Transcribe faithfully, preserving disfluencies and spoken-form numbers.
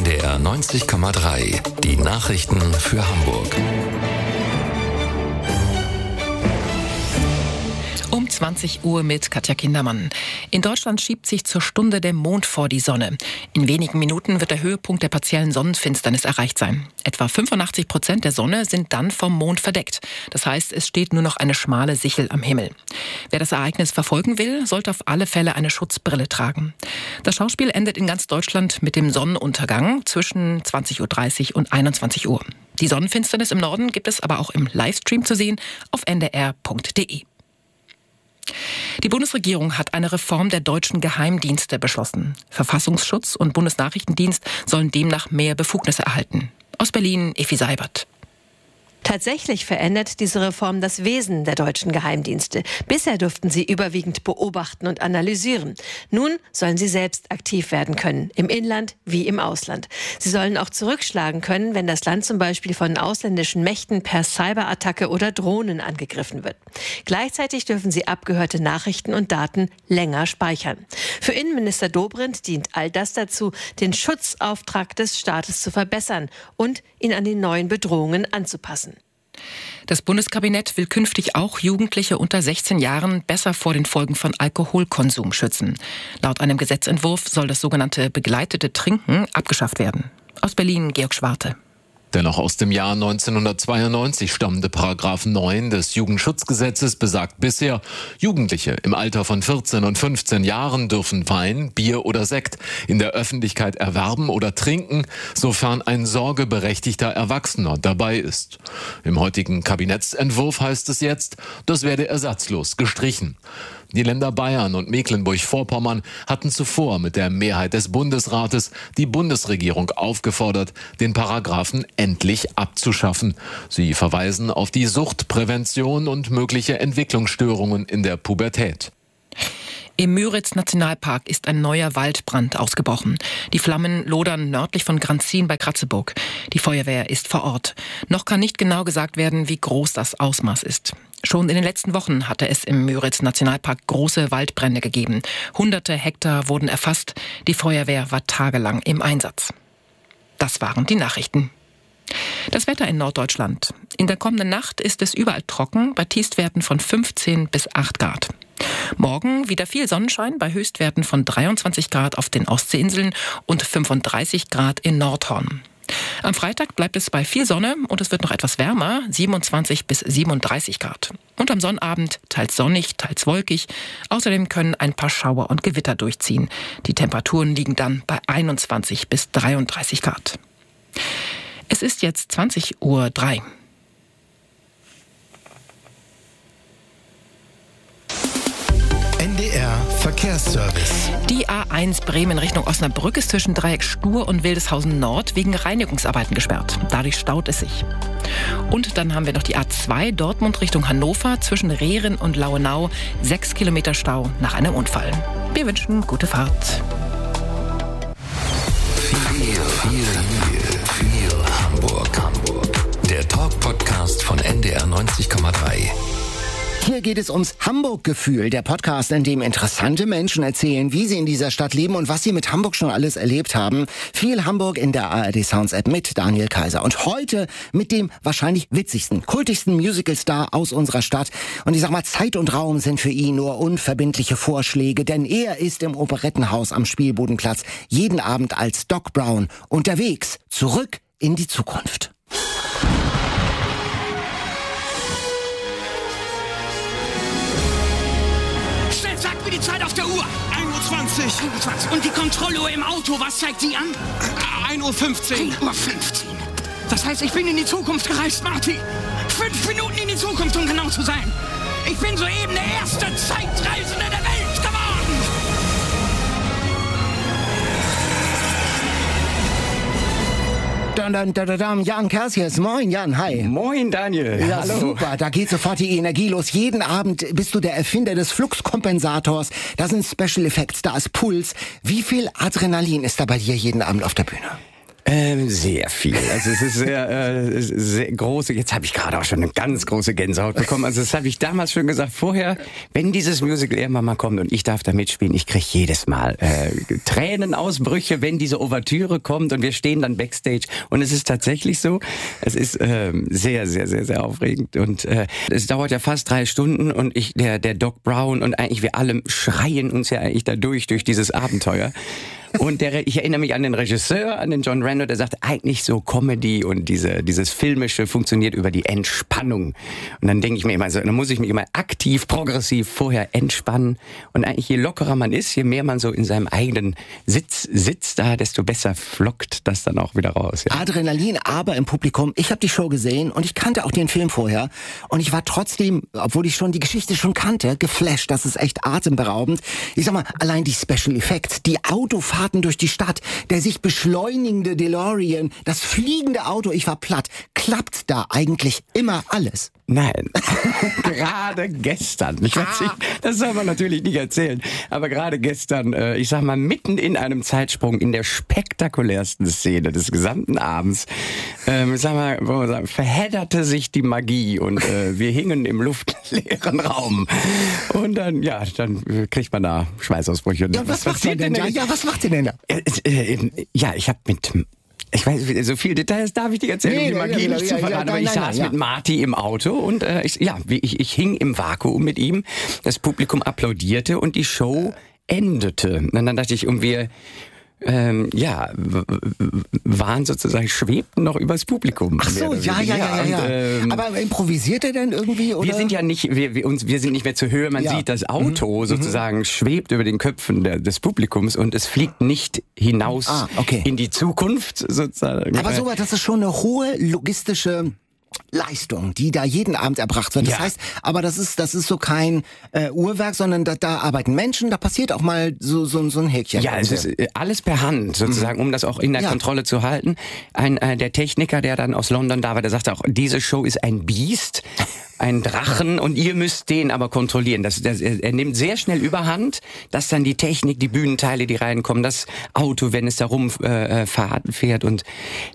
D R neunzig Komma drei. Die Nachrichten für Hamburg. Um zwanzig Uhr mit Katja Kindermann. In Deutschland schiebt sich zur Stunde der Mond vor die Sonne. In wenigen Minuten wird der Höhepunkt der partiellen Sonnenfinsternis erreicht sein. Etwa fünfundachtzig Prozent der Sonne sind dann vom Mond verdeckt. Das heißt, es steht nur noch eine schmale Sichel am Himmel. Wer das Ereignis verfolgen will, sollte auf alle Fälle eine Schutzbrille tragen. Das Schauspiel endet in ganz Deutschland mit dem Sonnenuntergang zwischen zwanzig Uhr dreißig und einundzwanzig Uhr. Die Sonnenfinsternis im Norden gibt es aber auch im Livestream zu sehen auf n d r punkt d e. Die Bundesregierung hat eine Reform der deutschen Geheimdienste beschlossen. Verfassungsschutz und Bundesnachrichtendienst sollen demnach mehr Befugnisse erhalten. Aus Berlin, Effi Seibert. Tatsächlich verändert diese Reform das Wesen der deutschen Geheimdienste. Bisher durften sie überwiegend beobachten und analysieren. Nun sollen sie selbst aktiv werden können, im Inland wie im Ausland. Sie sollen auch zurückschlagen können, wenn das Land zum Beispiel von ausländischen Mächten per Cyberattacke oder Drohnen angegriffen wird. Gleichzeitig dürfen sie abgehörte Nachrichten und Daten länger speichern. Für Innenminister Dobrindt dient all das dazu, den Schutzauftrag des Staates zu verbessern und ihn an die neuen Bedrohungen anzupassen. Das Bundeskabinett will künftig auch Jugendliche unter sechzehn Jahren besser vor den Folgen von Alkoholkonsum schützen. Laut einem Gesetzentwurf soll das sogenannte begleitete Trinken abgeschafft werden. Aus Berlin, Georg Schwarte. Der noch aus dem Jahr neunzehnhundertzweiundneunzig stammende Paragraph neun des Jugendschutzgesetzes besagt bisher, Jugendliche im Alter von vierzehn und fünfzehn Jahren dürfen Wein, Bier oder Sekt in der Öffentlichkeit erwerben oder trinken, sofern ein sorgeberechtigter Erwachsener dabei ist. Im heutigen Kabinettsentwurf heißt es jetzt, das werde ersatzlos gestrichen. Die Länder Bayern und Mecklenburg-Vorpommern hatten zuvor mit der Mehrheit des Bundesrates die Bundesregierung aufgefordert, den Paragraphen endlich abzuschaffen. Sie verweisen auf die Suchtprävention und mögliche Entwicklungsstörungen in der Pubertät. Im Müritz-Nationalpark ist ein neuer Waldbrand ausgebrochen. Die Flammen lodern nördlich von Granzin bei Kratzeburg. Die Feuerwehr ist vor Ort. Noch kann nicht genau gesagt werden, wie groß das Ausmaß ist. Schon in den letzten Wochen hatte es im Müritz-Nationalpark große Waldbrände gegeben. Hunderte Hektar wurden erfasst. Die Feuerwehr war tagelang im Einsatz. Das waren die Nachrichten. Das Wetter in Norddeutschland. In der kommenden Nacht ist es überall trocken, bei Tiefstwerten von fünfzehn bis acht Grad. Morgen wieder viel Sonnenschein bei Höchstwerten von dreiundzwanzig Grad auf den Ostseeinseln und fünfunddreißig Grad in Nordhorn. Am Freitag bleibt es bei viel Sonne und es wird noch etwas wärmer, siebenundzwanzig bis siebenunddreißig Grad. Und am Sonnabend teils sonnig, teils wolkig. Außerdem können ein paar Schauer und Gewitter durchziehen. Die Temperaturen liegen dann bei einundzwanzig bis dreiunddreißig Grad. Es ist jetzt zwanzig Uhr drei. N D R Verkehrsservice. Die A eins Bremen Richtung Osnabrück ist zwischen Dreieck Stur und Wildeshausen Nord wegen Reinigungsarbeiten gesperrt. Dadurch staut es sich. Und dann haben wir noch die A zwei Dortmund Richtung Hannover zwischen Rehren und Lauenau. Sechs Kilometer Stau nach einem Unfall. Wir wünschen gute Fahrt. Viel, viel, viel, viel Hamburg. Hamburg. Der Talk-Podcast von N D R neunzig Komma drei. Hier geht es ums Hamburg-Gefühl, der Podcast, in dem interessante Menschen erzählen, wie sie in dieser Stadt leben und was sie mit Hamburg schon alles erlebt haben. Viel Hamburg in der A R D Sounds App mit Daniel Kaiser. Und heute mit dem wahrscheinlich witzigsten, kultigsten Musicalstar aus unserer Stadt. Und ich sag mal, Zeit und Raum sind für ihn nur unverbindliche Vorschläge, denn er ist im Operettenhaus am Spielbodenplatz jeden Abend als Doc Brown unterwegs, zurück in die Zukunft. Sag mir die Zeit auf der Uhr. ein Uhr zwanzig. ein Uhr zwanzig. Und die Kontrolluhr im Auto, was zeigt sie an? ein Uhr fünfzehn. ein Uhr fünfzehn. Das heißt, ich bin in die Zukunft gereist, Marty. Fünf Minuten in die Zukunft, um genau zu sein. Ich bin soeben der erste Zeitreisende der Welt geworden. Dann, dann, dann, dann, Jan Kersius. Moin, Jan, hi. Moin, Daniel. Ja, hallo. Super, da geht sofort die Energie los. Jeden Abend bist du der Erfinder des Fluxkompensators. Da sind Special Effects, da ist Puls. Wie viel Adrenalin ist da bei dir jeden Abend auf der Bühne? Ähm, sehr viel. Also es ist sehr, äh, sehr große, jetzt habe ich gerade auch schon eine ganz große Gänsehaut bekommen. Also das habe ich damals schon gesagt, vorher, wenn dieses Musical irgendwann mal kommt und ich darf da mitspielen, ich kriege jedes Mal äh, Tränenausbrüche, wenn diese Ouvertüre kommt und wir stehen dann Backstage. Und es ist tatsächlich so, es ist äh, sehr, sehr, sehr, sehr aufregend. Und äh, es dauert ja fast drei Stunden und ich, der, der Doc Brown und eigentlich wir alle schreien uns ja eigentlich da durch, durch dieses Abenteuer. Und der, ich erinnere mich an den Regisseur, an den John Rando, der sagt, eigentlich so Comedy und diese, dieses Filmische funktioniert über die Entspannung. Und dann denke ich mir immer so, dann muss ich mich immer aktiv, progressiv vorher entspannen. Und eigentlich je lockerer man ist, je mehr man so in seinem eigenen Sitz sitzt da, desto besser flockt das dann auch wieder raus. Ja. Adrenalin, aber im Publikum. Ich habe die Show gesehen und ich kannte auch den Film vorher. Und ich war trotzdem, obwohl ich schon die Geschichte schon kannte, geflasht. Das ist echt atemberaubend. Ich sag mal, allein die Special Effects, die Autofahrt durch die Stadt, der sich beschleunigende DeLorean, das fliegende Auto, ich war platt. Klappt da eigentlich immer alles? Nein, gerade gestern, ich weiß nicht, das soll man natürlich nicht erzählen, aber gerade gestern, äh, ich sag mal, mitten in einem Zeitsprung, in der spektakulärsten Szene des gesamten Abends, ähm, sag mal, wollen wir sagen, verhedderte sich die Magie und äh, wir hingen im luftleeren Raum. Und dann, ja, dann kriegt man da Schweißausbrüche. Ja, was, was macht ihr denn da? Ja, was macht ihr denn da? Äh, äh, ja, ich habe mit... Ich weiß, so viele Details darf ich dir erzählen, nee, um die Magie ja, ja, nicht ja, zu verraten, ja, aber ich nein, saß nein, ja. mit Marty im Auto und äh, ich, ja, ich, ich hing im Vakuum mit ihm, das Publikum applaudierte und die Show endete. Und dann dachte ich, um wir ähm, ja, w- w- waren sozusagen, schwebten noch übers Publikum. Ach so, ja, ja, ja, ja, ja. Und, ähm, aber improvisiert er denn irgendwie? Oder? Wir sind ja nicht, wir, wir, uns, wir sind nicht mehr zur Höhe. Man ja. sieht, das Auto mhm. sozusagen mhm. schwebt über den Köpfen der, des Publikums und es fliegt nicht hinaus ah, okay. in die Zukunft sozusagen. Aber so, das ist schon eine hohe logistische Leistung, die da jeden Abend erbracht wird. Das ja. heißt, aber das ist das ist so kein äh, Uhrwerk, sondern da, da arbeiten Menschen, da passiert auch mal so so, so ein Häkchen. Ja, es ist alles per Hand sozusagen, mhm. um das auch in der ja. Kontrolle zu halten. Ein äh, der Techniker, der dann aus London da war, der sagte auch, diese Show ist ein Biest. Ein Drachen und ihr müsst den aber kontrollieren. Das, das, er nimmt sehr schnell überhand, dass dann die Technik, die Bühnenteile, die reinkommen, das Auto, wenn es da rumfährt äh, fährt und